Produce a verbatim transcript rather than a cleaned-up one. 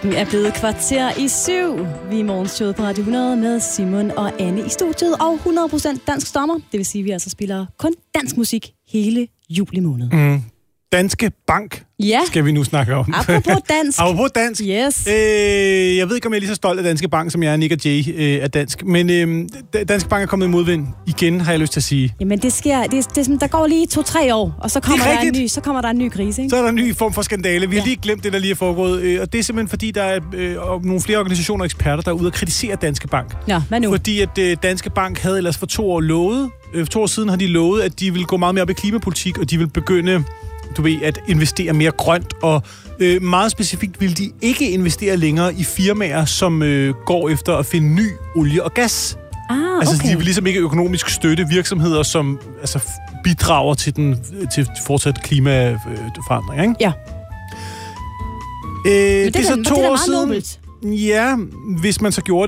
Det er blevet kvarter i syv. Vi er i morgenshowet på Radio hundrede med Simon og Anne i studiet, og hundrede procent dansk stommer. Det vil sige, at vi altså spiller kun dansk musik hele juli måned. Mm. Danske Bank ja. skal vi nu snakke om. Apropos dansk. Apropos dansk. Yes. Øh, jeg ved ikke, om jeg er lige så stolt af Danske Bank, som jeg er. Nick og Jay øh, er dansk. Men øh, Danske Bank er kommet i modvind igen, har jeg lyst til at sige. Jamen, det sker. Det, det, det, der går lige to-tre år, og så kommer, der en, ny, så kommer der en ny krise, ikke? Så er der en ny form for skandale. Vi har ja. lige glemt det, der lige er foregået. Øh, og det er simpelthen, fordi der er øh, nogle flere organisationer og eksperter, der er ude og kritisere Danske Bank. Ja, hvad nu? Fordi at øh, Danske Bank havde ellers for to år lovet, øh, for to år siden har de lovet, at de ville gå meget mere op i klimapolitik, og de vil begynde du ved, at investere mere grønt, og øh, meget specifikt vil de ikke investere længere i firmaer, som øh, går efter at finde ny olie og gas. Ah, okay. Altså, de vil ligesom ikke økonomisk støtte virksomheder, som altså, bidrager til den til fortsat klimaforandring, ikke? Ja. Øh, det, det er så den, to det er år siden. Nobelt. Ja, hvis man så gjorde